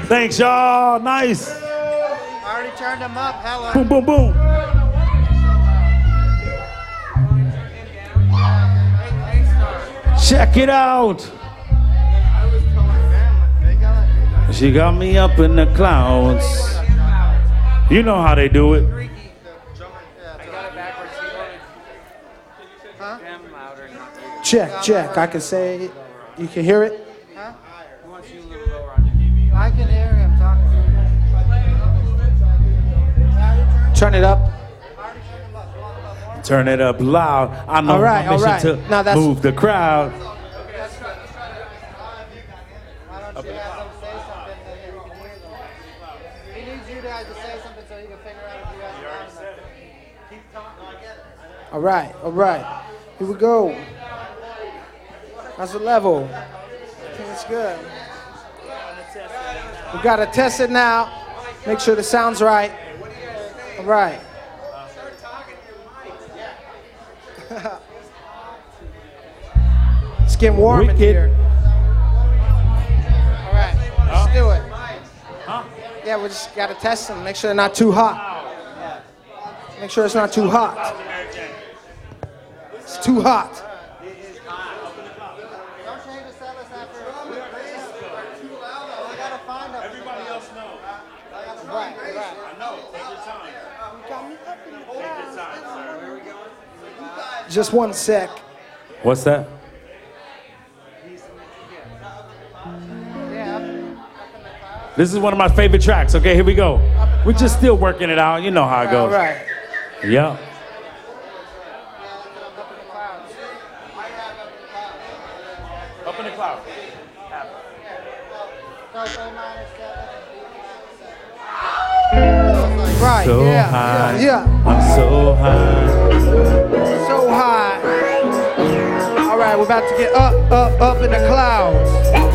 Thanks, y'all. Nice. I already turned them up. Hello. Boom, boom, boom. Check it out. She got me up in the clouds. You know how they do it. Check. I can say it. You can hear it? Huh? I can hear him talking. Turn it up. Turn it up loud. I know my mission to move the crowd. Why don't you have them say something so that we can hear them? He needs you guys to say something so he can figure out if you guys are loud enough. Keep talking. All right. Here we go. How's the level? It's good. We gotta test it now. Make sure the sound's right. All right. It's getting warm in here. All right, let's do it. Yeah, we just gotta test them. Make sure they're not too hot. Make sure it's not too hot. It's too hot. Don't change the set list after. We gotta find them. Everybody else knows. Right. I know. Take your time. Take your time, sir. Where are we going? Just 1 sec. What's that? This is one of my favorite tracks. Okay, here we go. We're just still working it out. You know how it goes. All right. Yeah. Up in the cloud. Right. So Yeah. high. Yeah. I'm so high. So high. All right, we're about to get up in the clouds.